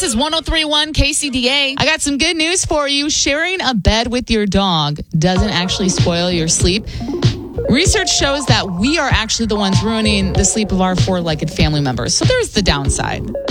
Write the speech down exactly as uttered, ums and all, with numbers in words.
This is one oh three point one K C D A. I got some good news for you. Sharing a bed with your dog doesn't actually spoil your sleep. Research shows that we are actually the ones ruining the sleep of our four-legged family members. So there's the downside.